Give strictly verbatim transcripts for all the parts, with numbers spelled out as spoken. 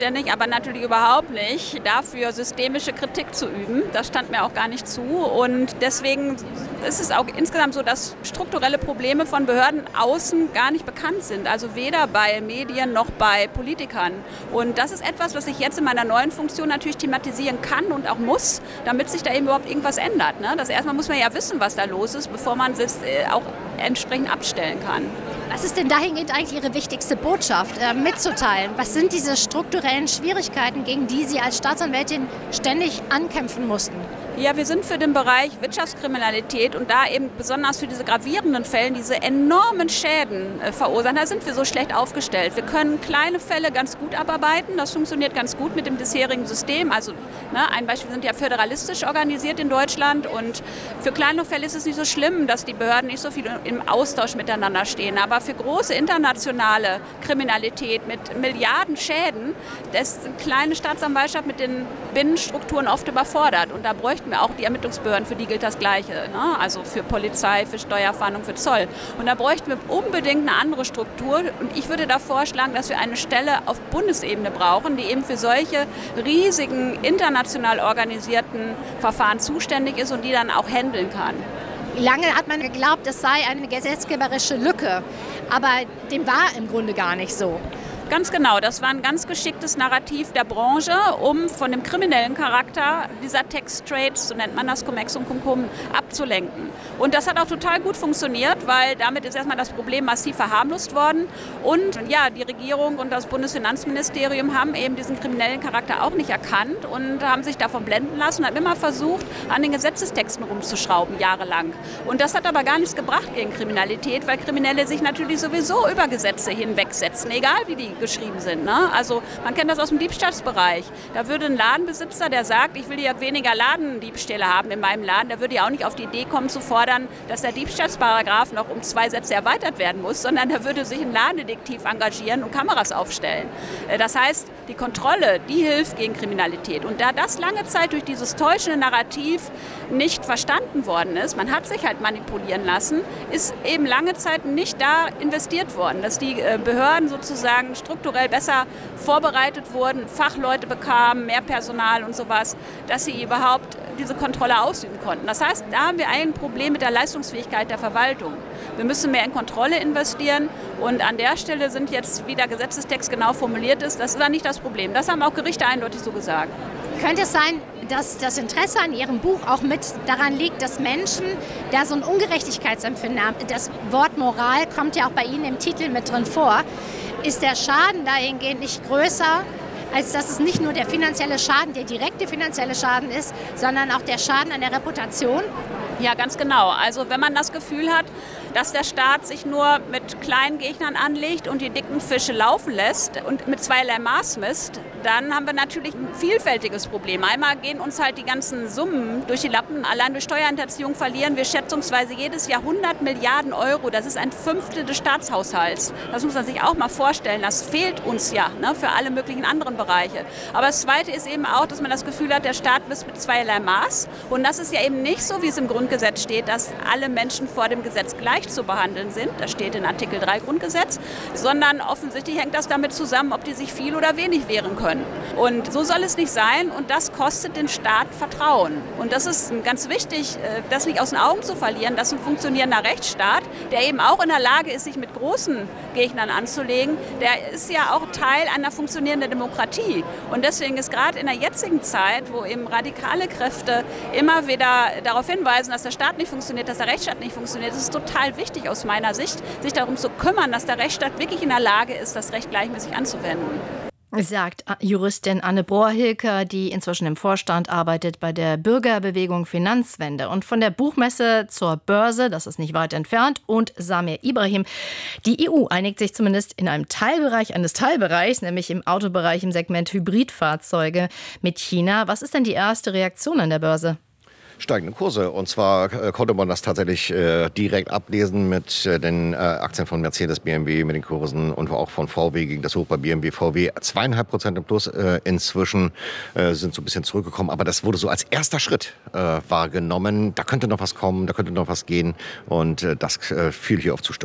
Aber natürlich überhaupt nicht dafür, systemische Kritik zu üben. Das stand mir auch gar nicht zu. Und deswegen ist es auch insgesamt so, dass strukturelle Probleme von Behörden außen gar nicht bekannt sind. Also weder bei Medien noch bei Politikern. Und das ist etwas, was ich jetzt in meiner neuen Funktion natürlich thematisieren kann und auch muss, damit sich da eben überhaupt irgendwas ändert. Ne? Das erstmal muss man ja wissen, was da los ist, bevor man es auch entsprechend abstellen kann. Was ist denn dahingehend eigentlich Ihre wichtigste Botschaft äh, mitzuteilen? Was sind diese strukturellen Schwierigkeiten, gegen die Sie als Staatsanwältin ständig ankämpfen mussten? Ja, wir sind für den Bereich Wirtschaftskriminalität und da eben besonders für diese gravierenden Fälle, diese enormen Schäden äh, verursachen, da sind wir so schlecht aufgestellt. Wir können kleine Fälle ganz gut abarbeiten, das funktioniert ganz gut mit dem bisherigen System. Also ne, ein Beispiel, wir sind ja föderalistisch organisiert in Deutschland und für kleine Fälle ist es nicht so schlimm, dass die Behörden nicht so viel im Austausch miteinander stehen. Aber für große internationale Kriminalität mit Milliarden Schäden, das ist eine kleine Staatsanwaltschaft mit den Binnenstrukturen oft überfordert und da bräuchten wir auch die Ermittlungsbehörden, für die gilt das Gleiche, ne? Also für Polizei, für Steuerfahndung, für Zoll. Und da bräuchten wir unbedingt eine andere Struktur. Und ich würde da vorschlagen, dass wir eine Stelle auf Bundesebene brauchen, die eben für solche riesigen, international organisierten Verfahren zuständig ist und die dann auch handeln kann. Lange hat man geglaubt, es sei eine gesetzgeberische Lücke, aber dem war im Grunde gar nicht so. Ganz genau, das war ein ganz geschicktes Narrativ der Branche, um von dem kriminellen Charakter dieser Tax-Trades, so nennt man das, Cum-Ex und Cum-Cum, abzulenken. Und das hat auch total gut funktioniert, weil damit ist erstmal das Problem massiv verharmlost worden. Und ja, die Regierung und das Bundesfinanzministerium haben eben diesen kriminellen Charakter auch nicht erkannt und haben sich davon blenden lassen und haben immer versucht, an den Gesetzestexten rumzuschrauben, jahrelang. Und das hat aber gar nichts gebracht gegen Kriminalität, weil Kriminelle sich natürlich sowieso über Gesetze hinwegsetzen, egal wie die geschrieben sind. Ne? Also man kennt das aus dem Diebstahlsbereich. Da würde ein Ladenbesitzer, der sagt, ich will ja weniger Ladendiebstähle haben in meinem Laden, der würde ja auch nicht auf die Idee kommen zu fordern, dass der Diebstahlsparagraf noch um zwei Sätze erweitert werden muss, sondern der würde sich ein Ladendetektiv engagieren und Kameras aufstellen. Das heißt, die Kontrolle, die hilft gegen Kriminalität. Und da das lange Zeit durch dieses täuschende Narrativ nicht verstanden worden ist, man hat sich halt manipulieren lassen, ist eben lange Zeit nicht da investiert worden, dass die Behörden sozusagen strukturell besser vorbereitet wurden, Fachleute bekamen, mehr Personal und sowas, dass sie überhaupt diese Kontrolle ausüben konnten. Das heißt, da haben wir ein Problem mit der Leistungsfähigkeit der Verwaltung. Wir müssen mehr in Kontrolle investieren und an der Stelle sind jetzt, wie der Gesetzestext genau formuliert ist, das ist dann nicht das Problem. Das haben auch Gerichte eindeutig so gesagt. Könnte es sein, dass das Interesse an Ihrem Buch auch mit daran liegt, dass Menschen da so ein Ungerechtigkeitsempfinden haben? Das Wort Moral kommt ja auch bei Ihnen im Titel mit drin vor. Ist der Schaden dahingehend nicht größer, als dass es nicht nur der finanzielle Schaden, der direkte finanzielle Schaden ist, sondern auch der Schaden an der Reputation? Ja, ganz genau. Also wenn man das Gefühl hat, dass der Staat sich nur mit kleinen Gegnern anlegt und die dicken Fische laufen lässt und mit zweierlei Maß misst, dann haben wir natürlich ein vielfältiges Problem. Einmal gehen uns halt die ganzen Summen durch die Lappen. Allein durch Steuerhinterziehung verlieren wir schätzungsweise jedes Jahr hundert Milliarden Euro. Das ist ein Fünftel des Staatshaushalts. Das muss man sich auch mal vorstellen. Das fehlt uns ja, ne, für alle möglichen anderen Bereiche. Aber das Zweite ist eben auch, dass man das Gefühl hat, der Staat misst mit zweierlei Maß. Und das ist ja eben nicht so, wie es im Grundgesetz steht, dass alle Menschen vor dem Gesetz gleich zu behandeln sind. Das steht in Artikel drei Grundgesetz. Sondern offensichtlich hängt das damit zusammen, ob die sich viel oder wenig wehren können. Und so soll es nicht sein und das kostet den Staat Vertrauen. Und das ist ganz wichtig, das nicht aus den Augen zu verlieren, dass ein funktionierender Rechtsstaat, der eben auch in der Lage ist, sich mit großen Gegnern anzulegen, der ist ja auch Teil einer funktionierenden Demokratie. Und deswegen ist gerade in der jetzigen Zeit, wo eben radikale Kräfte immer wieder darauf hinweisen, dass der Staat nicht funktioniert, dass der Rechtsstaat nicht funktioniert, ist es total wichtig aus meiner Sicht, sich darum zu kümmern, dass der Rechtsstaat wirklich in der Lage ist, das Recht gleichmäßig anzuwenden. Sagt Juristin Anne Brohr-Hilker, die inzwischen im Vorstand arbeitet bei der Bürgerbewegung Finanzwende. Und von der Buchmesse zur Börse, das ist nicht weit entfernt, und Samir Ibrahim. Die E U einigt sich zumindest in einem Teilbereich eines Teilbereichs, nämlich im Autobereich im Segment Hybridfahrzeuge mit China. Was ist denn die erste Reaktion an der Börse? Steigende Kurse. Und zwar äh, konnte man das tatsächlich äh, direkt ablesen mit äh, den äh, Aktien von Mercedes, B M W, mit den Kursen und auch von V W gegen das Hoch bei B M W, V W. Zweieinhalb Prozent im Plus äh, inzwischen äh, sind so ein bisschen zurückgekommen. Aber das wurde so als erster Schritt äh, wahrgenommen. Da könnte noch was kommen, da könnte noch was gehen. Und äh, das äh, fiel hier auf Zustimmung.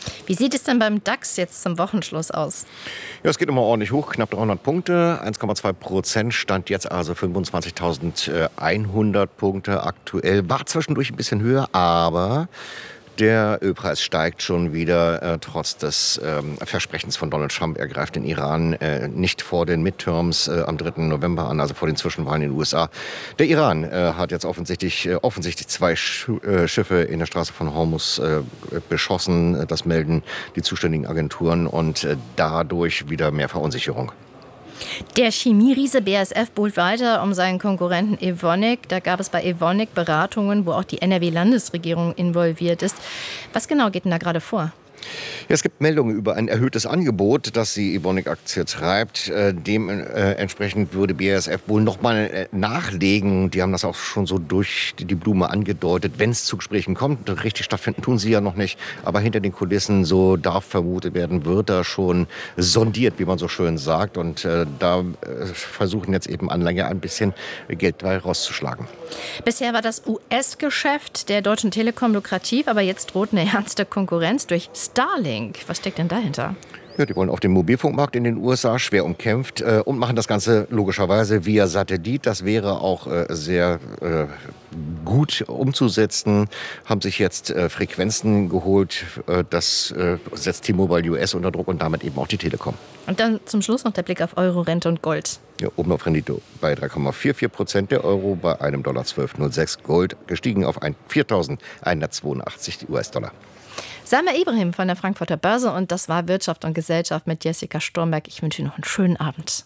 Wie sieht es denn beim DAX jetzt zum Wochenschluss aus? Ja, es geht immer ordentlich hoch, knapp dreihundert Punkte, eins Komma zwei Prozent, stand jetzt also fünfundzwanzigtausendeinhundert Punkte aktuell. War zwischendurch ein bisschen höher, aber der Ölpreis steigt schon wieder, äh, trotz des ähm, Versprechens von Donald Trump. Er greift den Iran äh, nicht vor den Midterms äh, am dritten November an, also vor den Zwischenwahlen in den U S A. Der Iran äh, hat jetzt offensichtlich, äh, offensichtlich zwei Sch äh, Schiffe in der Straße von Hormuz äh, beschossen. Das melden die zuständigen Agenturen und äh, dadurch wieder mehr Verunsicherung. Der Chemieriese B A S F buhlt weiter um seinen Konkurrenten Evonik. Da gab es bei Evonik Beratungen, wo auch die N R W-Landesregierung involviert ist. Was genau geht denn da gerade vor? Ja, es gibt Meldungen über ein erhöhtes Angebot, das die Evonik-Aktie treibt. Äh, dementsprechend würde B A S F wohl noch mal äh, nachlegen. Die haben das auch schon so durch die Blume angedeutet. Wenn es zu Gesprächen kommt, richtig stattfinden tun sie ja noch nicht. Aber hinter den Kulissen, so darf vermutet werden, wird da schon sondiert, wie man so schön sagt. Und äh, da äh, versuchen jetzt eben Anleger ein bisschen Geld dabei rauszuschlagen. Bisher war das U S-Geschäft der Deutschen Telekom lukrativ, aber jetzt droht eine ernste Konkurrenz durch Starlink. Was steckt denn dahinter? Ja, die wollen auf dem Mobilfunkmarkt in den U S A schwer umkämpft äh, und machen das Ganze logischerweise via Satellit. Das wäre auch äh, sehr äh, gut umzusetzen. Haben sich jetzt äh, Frequenzen geholt. Äh, das äh, setzt T-Mobile U S unter Druck und damit eben auch die Telekom. Und dann zum Schluss noch der Blick auf Euro, Rente und Gold. Ja, oben auf Rendite bei drei Komma vierundvierzig Prozent, der Euro bei einem Dollar zwölf Komma null sechs, Gold gestiegen auf viertausendeinhundertzweiundachtzig U S-Dollar. Samir Ibrahim von der Frankfurter Börse und das war Wirtschaft und Gesellschaft mit Jessica Sturmberg. Ich wünsche Ihnen noch einen schönen Abend.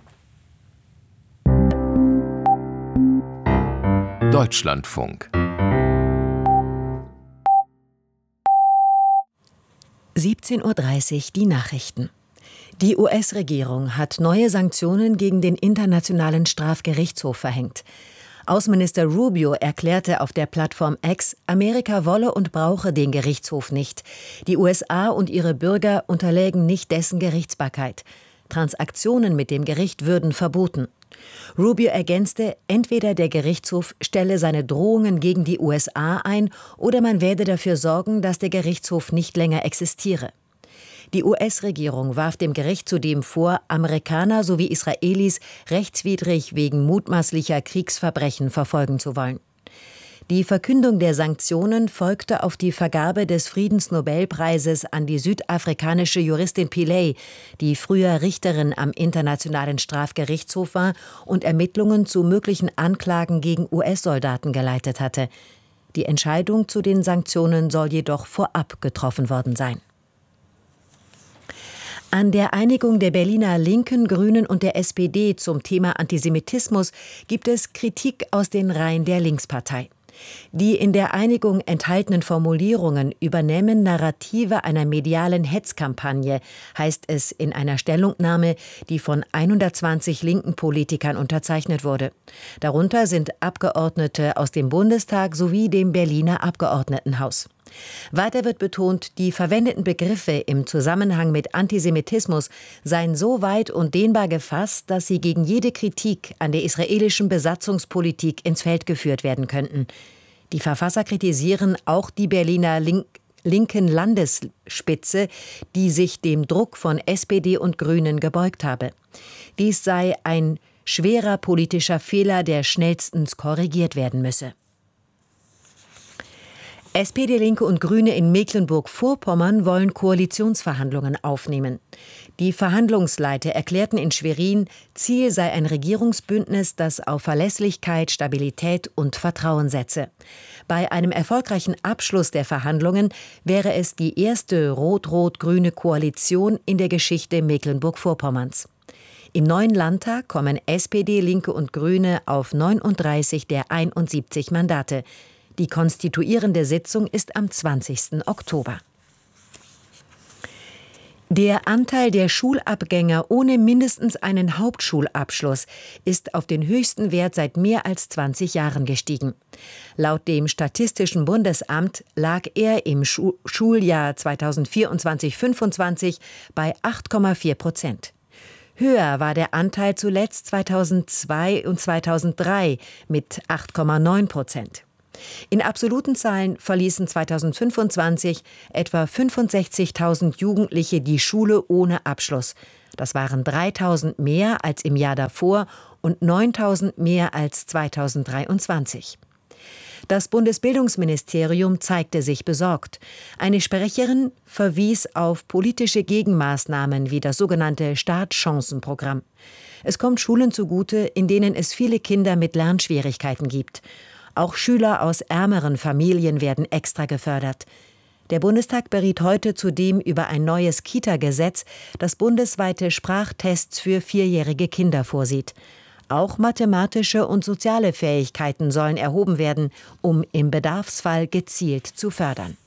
Deutschlandfunk. siebzehn Uhr dreißig, die Nachrichten. Die U S-Regierung hat neue Sanktionen gegen den Internationalen Strafgerichtshof verhängt. Außenminister Rubio erklärte auf der Plattform X, Amerika wolle und brauche den Gerichtshof nicht. Die U S A und ihre Bürger unterlägen nicht dessen Gerichtsbarkeit. Transaktionen mit dem Gericht würden verboten. Rubio ergänzte, entweder der Gerichtshof stelle seine Drohungen gegen die U S A ein oder man werde dafür sorgen, dass der Gerichtshof nicht länger existiere. Die U S-Regierung warf dem Gericht zudem vor, Amerikaner sowie Israelis rechtswidrig wegen mutmaßlicher Kriegsverbrechen verfolgen zu wollen. Die Verkündung der Sanktionen folgte auf die Vergabe des Friedensnobelpreises an die südafrikanische Juristin Pillay, die früher Richterin am Internationalen Strafgerichtshof war und Ermittlungen zu möglichen Anklagen gegen U S-Soldaten geleitet hatte. Die Entscheidung zu den Sanktionen soll jedoch vorab getroffen worden sein. An der Einigung der Berliner Linken, Grünen und der S P D zum Thema Antisemitismus gibt es Kritik aus den Reihen der Linkspartei. Die in der Einigung enthaltenen Formulierungen übernehmen Narrative einer medialen Hetzkampagne, heißt es in einer Stellungnahme, die von hundertzwanzig linken Politikern unterzeichnet wurde. Darunter sind Abgeordnete aus dem Bundestag sowie dem Berliner Abgeordnetenhaus. Weiter wird betont, die verwendeten Begriffe im Zusammenhang mit Antisemitismus seien so weit und dehnbar gefasst, dass sie gegen jede Kritik an der israelischen Besatzungspolitik ins Feld geführt werden könnten. Die Verfasser kritisieren auch die Berliner Link linken Landesspitze, die sich dem Druck von S P D und Grünen gebeugt habe. Dies sei ein schwerer politischer Fehler, der schnellstens korrigiert werden müsse. S P D, Linke und Grüne in Mecklenburg-Vorpommern wollen Koalitionsverhandlungen aufnehmen. Die Verhandlungsleiter erklärten in Schwerin, Ziel sei ein Regierungsbündnis, das auf Verlässlichkeit, Stabilität und Vertrauen setze. Bei einem erfolgreichen Abschluss der Verhandlungen wäre es die erste rot-rot-grüne Koalition in der Geschichte Mecklenburg-Vorpommerns. Im neuen Landtag kommen S P D, Linke und Grüne auf neununddreißig der einundsiebzig Mandate. Die konstituierende Sitzung ist am zwanzigsten Oktober. Der Anteil der Schulabgänger ohne mindestens einen Hauptschulabschluss ist auf den höchsten Wert seit mehr als zwanzig Jahren gestiegen. Laut dem Statistischen Bundesamt lag er im Schu- Schuljahr zweitausendvierundzwanzig fünfundzwanzig bei acht Komma vier Prozent. Höher war der Anteil zuletzt zweitausendzwei und zweitausenddrei mit acht Komma neun Prozent. In absoluten Zahlen verließen zweitausendfünfundzwanzig etwa fünfundsechzigtausend Jugendliche die Schule ohne Abschluss. Das waren dreitausend mehr als im Jahr davor und neuntausend mehr als zweitausenddreiundzwanzig. Das Bundesbildungsministerium zeigte sich besorgt. Eine Sprecherin verwies auf politische Gegenmaßnahmen wie das sogenannte Startchancenprogramm. Es kommt Schulen zugute, in denen es viele Kinder mit Lernschwierigkeiten gibt. Auch Schüler aus ärmeren Familien werden extra gefördert. Der Bundestag beriet heute zudem über ein neues Kita-Gesetz, das bundesweite Sprachtests für vierjährige Kinder vorsieht. Auch mathematische und soziale Fähigkeiten sollen erhoben werden, um im Bedarfsfall gezielt zu fördern.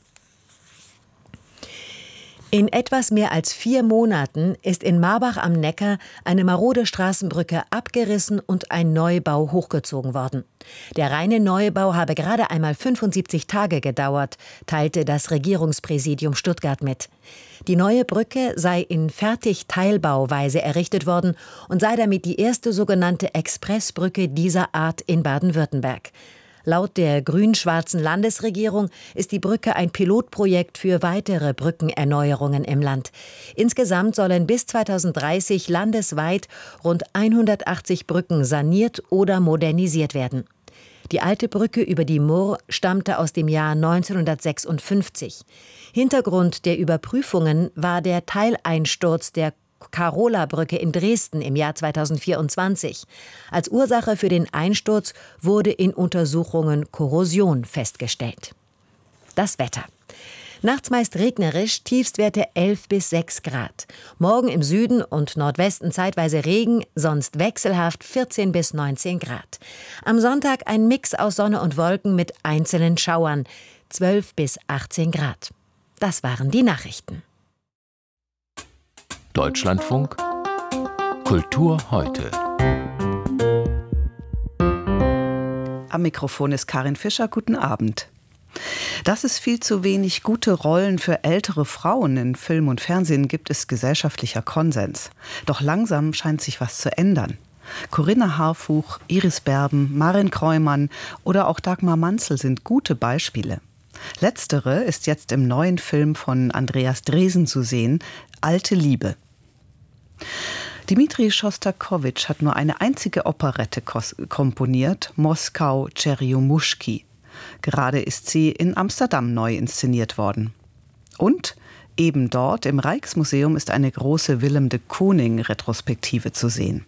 In etwas mehr als vier Monaten ist in Marbach am Neckar eine marode Straßenbrücke abgerissen und ein Neubau hochgezogen worden. Der reine Neubau habe gerade einmal fünfundsiebzig Tage gedauert, teilte das Regierungspräsidium Stuttgart mit. Die neue Brücke sei in Fertigteilbauweise errichtet worden und sei damit die erste sogenannte Expressbrücke dieser Art in Baden-Württemberg. Laut der grün-schwarzen Landesregierung ist die Brücke ein Pilotprojekt für weitere Brückenerneuerungen im Land. Insgesamt sollen bis zweitausenddreißig landesweit rund hundertachtzig Brücken saniert oder modernisiert werden. Die alte Brücke über die Murr stammte aus dem Jahr neunzehnhundertsechsundfünfzig. Hintergrund der Überprüfungen war der Teileinsturz der Karola-Brücke in Dresden im Jahr zweitausendvierundzwanzig. Als Ursache für den Einsturz wurde in Untersuchungen Korrosion festgestellt. Das Wetter. Nachts meist regnerisch, Tiefstwerte elf bis sechs Grad. Morgen im Süden und Nordwesten zeitweise Regen, sonst wechselhaft vierzehn bis neunzehn Grad. Am Sonntag ein Mix aus Sonne und Wolken mit einzelnen Schauern, zwölf bis achtzehn Grad. Das waren die Nachrichten. Deutschlandfunk Kultur heute. Am Mikrofon ist Karin Fischer. Guten Abend. Dass es viel zu wenig gute Rollen für ältere Frauen in Film und Fernsehen gibt, ist gesellschaftlicher Konsens. Doch langsam scheint sich was zu ändern. Corinna Harfuch, Iris Berben, Marin Kreumann oder auch Dagmar Manzel sind gute Beispiele. Letztere ist jetzt im neuen Film von Andreas Dresen zu sehen, Alte Liebe. Dmitri Schostakowitsch hat nur eine einzige Operette komponiert, Moskau Tscherjomuschki. Gerade ist sie in Amsterdam neu inszeniert worden. Und eben dort im Rijksmuseum ist eine große Willem de Kooning-Retrospektive zu sehen.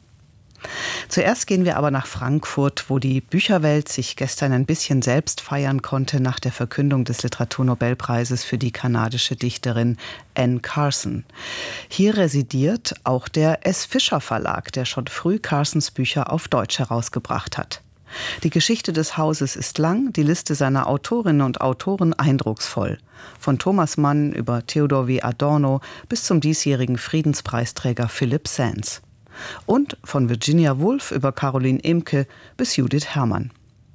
Zuerst gehen wir aber nach Frankfurt, wo die Bücherwelt sich gestern ein bisschen selbst feiern konnte nach der Verkündung des Literaturnobelpreises für die kanadische Dichterin Anne Carson. Hier residiert auch der S. Fischer Verlag, der schon früh Carsons Bücher auf Deutsch herausgebracht hat. Die Geschichte des Hauses ist lang, die Liste seiner Autorinnen und Autoren eindrucksvoll. Von Thomas Mann über Theodor W. Adorno bis zum diesjährigen Friedenspreisträger Philipp Sands. Und von Virginia Woolf über Caroline Imke bis Judith Herrmann.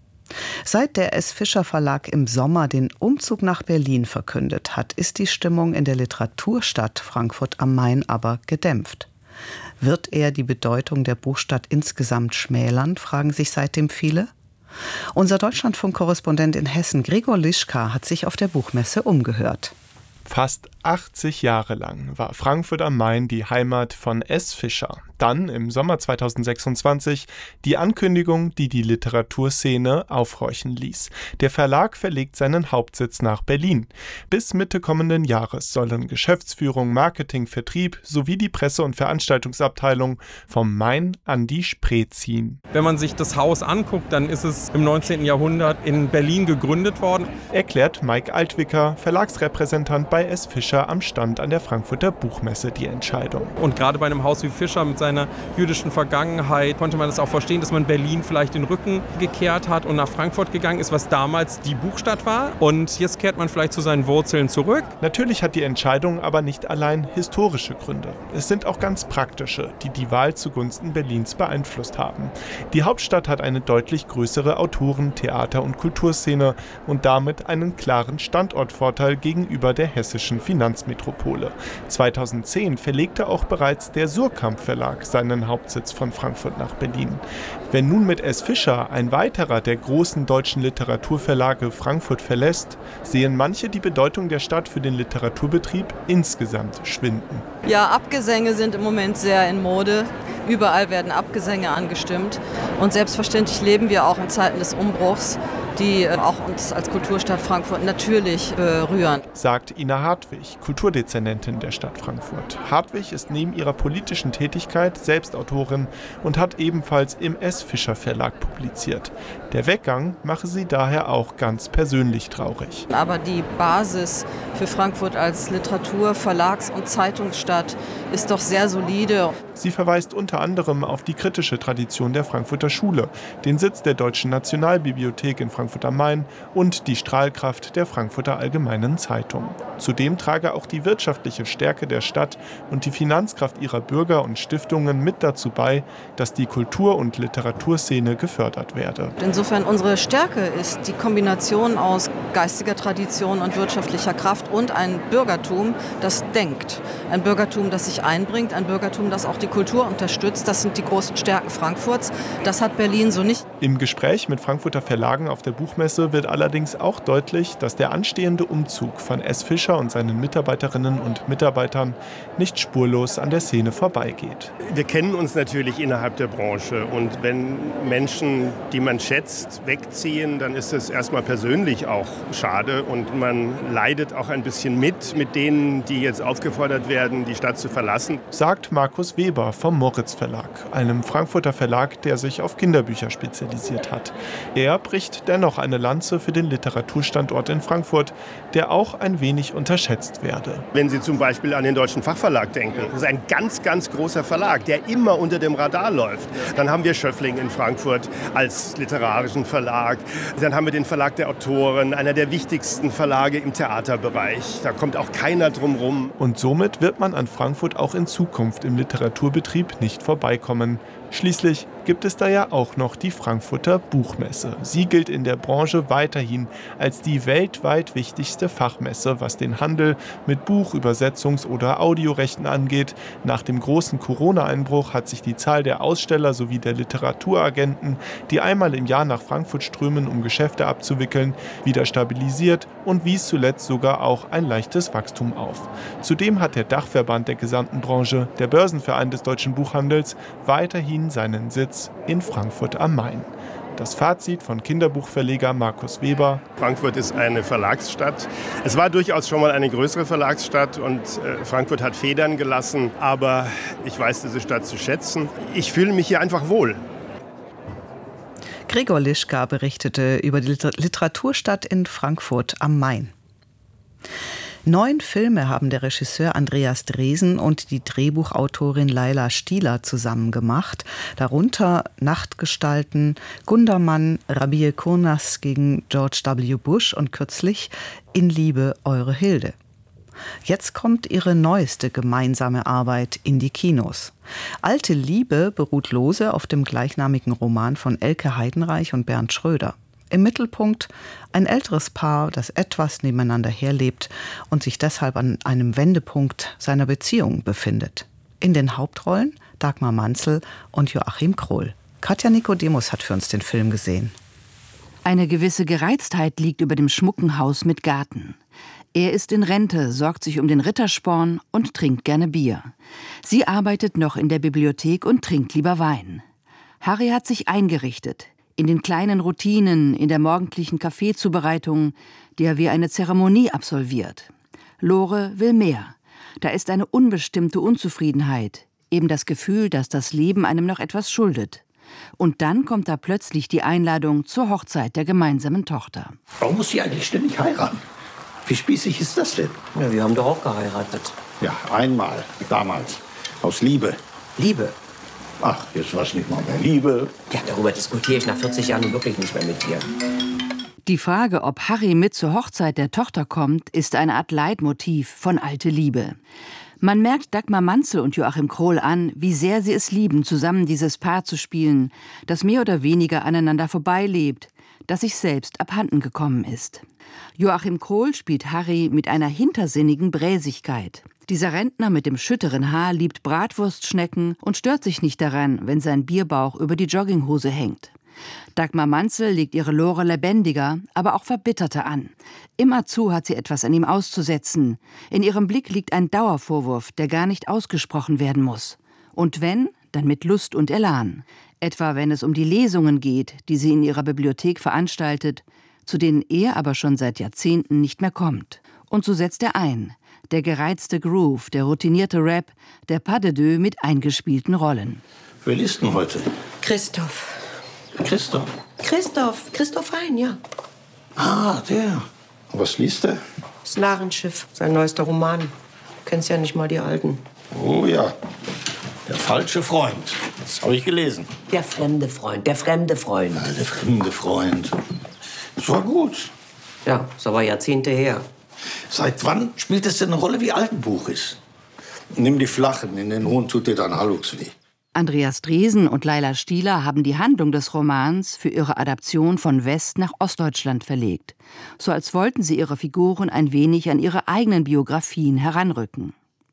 Seit der S. Fischer Verlag im Sommer den Umzug nach Berlin verkündet hat, ist die Stimmung in der Literaturstadt Frankfurt am Main aber gedämpft. Wird er die Bedeutung der Buchstadt insgesamt schmälern, fragen sich seitdem viele. Unser Deutschlandfunk-Korrespondent in Hessen, Gregor Lischka, hat sich auf der Buchmesse umgehört. Fast achtzig Jahre lang war Frankfurt am Main die Heimat von S. Fischer. Dann im Sommer zweitausendsechsundzwanzig die Ankündigung, die die Literaturszene aufhorchen ließ. Der Verlag verlegt seinen Hauptsitz nach Berlin. Bis Mitte kommenden Jahres sollen Geschäftsführung, Marketing, Vertrieb sowie die Presse- und Veranstaltungsabteilung vom Main an die Spree ziehen. Wenn man sich das Haus anguckt, dann ist es im neunzehnten Jahrhundert in Berlin gegründet worden. Erklärt Mike Altwicker, Verlagsrepräsentant bei S. Fischer am Stand an der Frankfurter Buchmesse, die Entscheidung. Und gerade bei einem Haus wie Fischer mit seiner jüdischen Vergangenheit konnte man das auch verstehen, dass man Berlin vielleicht den Rücken gekehrt hat und nach Frankfurt gegangen ist, was damals die Buchstadt war. Und jetzt kehrt man vielleicht zu seinen Wurzeln zurück. Natürlich hat die Entscheidung aber nicht allein historische Gründe. Es sind auch ganz praktische, die die Wahl zugunsten Berlins beeinflusst haben. Die Hauptstadt hat eine deutlich größere Autoren-, Theater- und Kulturszene und damit einen klaren Standortvorteil gegenüber der hessischen Finanzmetropole. zweitausendzehn verlegte auch bereits der Suhrkamp Verlag Verlag seinen Hauptsitz von Frankfurt nach Berlin. Wenn nun mit S. Fischer ein weiterer der großen deutschen Literaturverlage Frankfurt verlässt, sehen manche die Bedeutung der Stadt für den Literaturbetrieb insgesamt schwinden. Ja, Abgesänge sind im Moment sehr in Mode. Überall werden Abgesänge angestimmt. Und selbstverständlich leben wir auch in Zeiten des Umbruchs, die auch uns als Kulturstadt Frankfurt natürlich berühren. Sagt Ina Hartwig, Kulturdezernentin der Stadt Frankfurt. Hartwig ist neben ihrer politischen Tätigkeit selbst Autorin und hat ebenfalls im S. Fischer Verlag publiziert. Der Weggang mache sie daher auch ganz persönlich traurig. Aber die Basis für Frankfurt als Literatur-, Verlags- und Zeitungsstadt ist doch sehr solide. Sie verweist unter anderem auf die kritische Tradition der Frankfurter Schule, den Sitz der Deutschen Nationalbibliothek in Frankfurt am Main und die Strahlkraft der Frankfurter Allgemeinen Zeitung. Zudem trage auch die wirtschaftliche Stärke der Stadt und die Finanzkraft ihrer Bürger und Stiftungen mit dazu bei, dass die Kultur- und Literaturszene gefördert werde. Insofern unsere Stärke ist die Kombination aus geistiger Tradition und wirtschaftlicher Kraft und ein Bürgertum, das denkt. Ein Bürgertum, das sich einbringt, ein Bürgertum, das auch die Kultur unterstützt. Das sind die großen Stärken Frankfurts. Das hat Berlin so nicht. Im Gespräch mit Frankfurter Verlagen auf der Buchmesse wird allerdings auch deutlich, dass der anstehende Umzug von S. Fischer und seinen Mitarbeiterinnen und Mitarbeitern nicht spurlos an der Szene vorbeigeht. Wir kennen uns natürlich innerhalb der Branche und wenn Menschen, die man schätzt, wegziehen, dann ist es erstmal persönlich auch schade und man leidet auch ein bisschen mit, mit denen, die jetzt aufgefordert werden, die Stadt zu verlassen. Sagt Markus Weber vom Moritz Verlag, einem Frankfurter Verlag, der sich auf Kinderbücher spezialisiert hat. Er bricht dennoch eine Lanze für den Literaturstandort in Frankfurt, der auch ein wenig unterschätzt werde. Wenn Sie zum Beispiel an den Deutschen Fachverlag denken, das ist ein ganz, ganz großer Verlag, der immer unter dem Radar läuft. Dann haben wir Schöffling in Frankfurt als literarischen Verlag. Dann haben wir den Verlag der Autoren, einer der wichtigsten Verlage im Theaterbereich. Da kommt auch keiner drum rum. Und somit wird man an Frankfurt auch in Zukunft im Literaturbetrieb nicht vorbeikommen. Schließlich gibt es da ja auch noch die Frankfurter Buchmesse. Sie gilt in der Branche weiterhin als die weltweit wichtigste Fachmesse, was den Handel mit Buch-, Übersetzungs- oder Audiorechten angeht. Nach dem großen Corona-Einbruch hat sich die Zahl der Aussteller sowie der Literaturagenten, die einmal im Jahr nach Frankfurt strömen, um Geschäfte abzuwickeln, wieder stabilisiert und wies zuletzt sogar auch ein leichtes Wachstum auf. Zudem hat der Dachverband der gesamten Branche, der Börsenverein des deutschen Buchhandels, weiterhin seinen Sitz in Frankfurt am Main. Das Fazit von Kinderbuchverleger Markus Weber: Frankfurt ist eine Verlagsstadt. Es war durchaus schon mal eine größere Verlagsstadt und äh, Frankfurt hat Federn gelassen. Aber ich weiß diese Stadt zu schätzen. Ich fühle mich hier einfach wohl. Gregor Lischka berichtete über die Literaturstadt in Frankfurt am Main. Neun Filme haben der Regisseur Andreas Dresen und die Drehbuchautorin Laila Stieler zusammen gemacht. Darunter Nachtgestalten, Gundermann, Rabie Kurnas gegen George W. Bush und kürzlich In Liebe, eure Hilde. Jetzt kommt ihre neueste gemeinsame Arbeit in die Kinos. Alte Liebe beruht lose auf dem gleichnamigen Roman von Elke Heidenreich und Bernd Schröder. Im Mittelpunkt ein älteres Paar, das etwas nebeneinander herlebt und sich deshalb an einem Wendepunkt seiner Beziehung befindet. In den Hauptrollen Dagmar Manzel und Joachim Krohl. Katja Nikodemus hat für uns den Film gesehen. Eine gewisse Gereiztheit liegt über dem schmucken Haus mit Garten. Er ist in Rente, sorgt sich um den Rittersporn und trinkt gerne Bier. Sie arbeitet noch in der Bibliothek und trinkt lieber Wein. Harry hat sich eingerichtet. In den kleinen Routinen, in der morgendlichen Kaffeezubereitung, die er wie eine Zeremonie absolviert. Lore will mehr. Da ist eine unbestimmte Unzufriedenheit, eben das Gefühl, dass das Leben einem noch etwas schuldet. Und dann kommt da plötzlich die Einladung zur Hochzeit der gemeinsamen Tochter. Warum muss sie eigentlich ständig heiraten? Wie spießig ist das denn? Ja, wir haben doch auch geheiratet. Ja, einmal, damals. Aus Liebe. Liebe? Ach, jetzt war es nicht mal mehr Liebe. Ja, darüber diskutiere ich nach vierzig Jahren wirklich nicht mehr mit dir. Die Frage, ob Harry mit zur Hochzeit der Tochter kommt, ist eine Art Leitmotiv von Alte Liebe. Man merkt Dagmar Manzel und Joachim Krohl an, wie sehr sie es lieben, zusammen dieses Paar zu spielen, das mehr oder weniger aneinander vorbeilebt, das sich selbst abhanden gekommen ist. Joachim Krohl spielt Harry mit einer hintersinnigen Bräsigkeit. Dieser Rentner mit dem schütteren Haar liebt Bratwurstschnecken und stört sich nicht daran, wenn sein Bierbauch über die Jogginghose hängt. Dagmar Manzel legt ihre Lore lebendiger, aber auch verbitterter an. Immerzu hat sie etwas an ihm auszusetzen. In ihrem Blick liegt ein Dauervorwurf, der gar nicht ausgesprochen werden muss. Und wenn, dann mit Lust und Elan. Etwa wenn es um die Lesungen geht, die sie in ihrer Bibliothek veranstaltet, zu denen er aber schon seit Jahrzehnten nicht mehr kommt. Und so setzt er ein. Der gereizte Groove, der routinierte Rap, der Pas de deux mit eingespielten Rollen. Wer liest denn heute? Christoph. Christoph? Christoph. Christoph Hein, ja. Ah, der. Und was liest er? Das Narrenschiff, sein neuester Roman. Du kennst ja nicht mal die alten. Oh ja. Der falsche Freund. Das habe ich gelesen. Der fremde Freund, der fremde Freund. Ja, der fremde Freund. Das war gut. Ja, ist aber Jahrzehnte her. Seit wann spielt es denn eine Rolle, wie alt ein Buch ist? Nimm die Flachen, in den hohen tut dir dann Hallux weh. Andreas Dresen und Laila Stieler haben die Handlung des Romans für ihre Adaption von West nach Ostdeutschland verlegt. So als wollten sie ihre Figuren ein wenig an ihre eigenen Biografien heranrücken.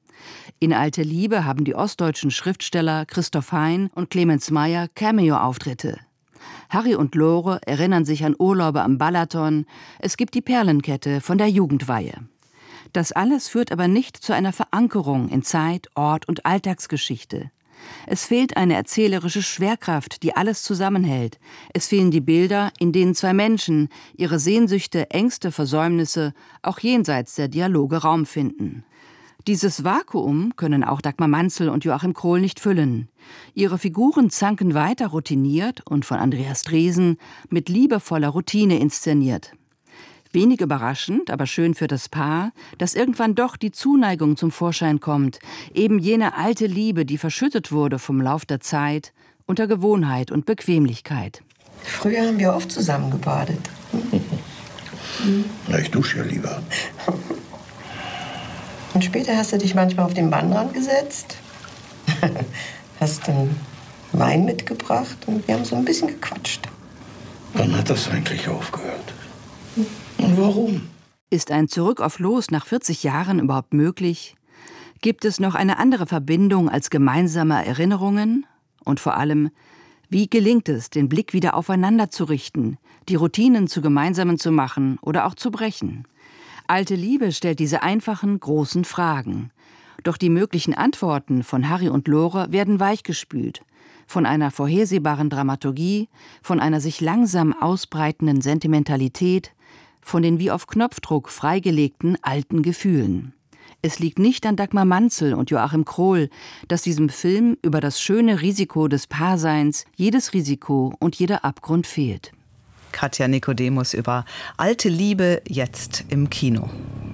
In Alte Liebe haben die ostdeutschen Schriftsteller Christoph Hein und Clemens Meyer Cameo-Auftritte. Harry und Lore erinnern sich an Urlaube am Balaton. Es gibt die Perlenkette von der Jugendweihe. Das alles führt aber nicht zu einer Verankerung in Zeit, Ort und Alltagsgeschichte. Es fehlt eine erzählerische Schwerkraft, die alles zusammenhält. Es fehlen die Bilder, in denen zwei Menschen ihre Sehnsüchte, Ängste, Versäumnisse auch jenseits der Dialoge Raum finden. Dieses Vakuum können auch Dagmar Manzel und Joachim Krohl nicht füllen. Ihre Figuren zanken weiter routiniert und von Andreas Dresen mit liebevoller Routine inszeniert. Wenig überraschend, aber schön für das Paar, dass irgendwann doch die Zuneigung zum Vorschein kommt, eben jene alte Liebe, die verschüttet wurde vom Lauf der Zeit, unter Gewohnheit und Bequemlichkeit. Früher haben wir oft zusammen gebadet. Na, ich dusche ja lieber. Und später hast du dich manchmal auf den Waldrand gesetzt, hast dann Wein mitgebracht und wir haben so ein bisschen gequatscht. Wann hat das eigentlich aufgehört? Und warum? Ist ein Zurück auf Los nach vierzig Jahren überhaupt möglich? Gibt es noch eine andere Verbindung als gemeinsame Erinnerungen? Und vor allem, wie gelingt es, den Blick wieder aufeinander zu richten, die Routinen zu gemeinsamen zu machen oder auch zu brechen? Alte Liebe stellt diese einfachen, großen Fragen. Doch die möglichen Antworten von Harry und Lore werden weichgespült. Von einer vorhersehbaren Dramaturgie, von einer sich langsam ausbreitenden Sentimentalität, von den wie auf Knopfdruck freigelegten alten Gefühlen. Es liegt nicht an Dagmar Manzel und Joachim Krohl, dass diesem Film über das schöne Risiko des Paarseins jedes Risiko und jeder Abgrund fehlt. Katja Nikodemus über Alte Liebe jetzt im Kino.